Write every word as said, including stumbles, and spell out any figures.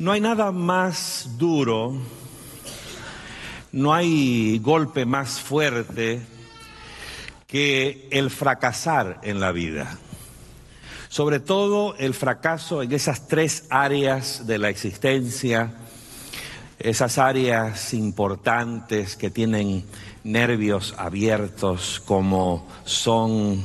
No hay nada más duro, no hay golpe más fuerte que el fracasar en la vida. Sobre todo el fracaso en esas tres áreas de la existencia, esas áreas importantes que tienen nervios abiertos como son